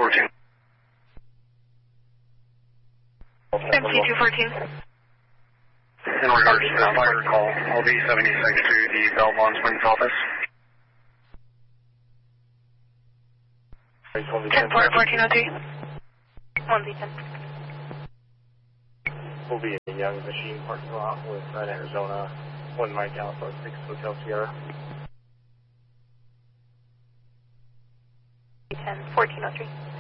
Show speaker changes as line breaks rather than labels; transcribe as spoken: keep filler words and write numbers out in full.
fourteen.
M T two fourteen.
In regards to the fire call, I'll be seventy-six to the Belmont Springs office.
ten four, fourteen oh three. one B ten.
We'll be in the Young Machine parking lot with Red Arizona, one Mike Alpha, six Hotel Sierra.
ten, fourteen oh three.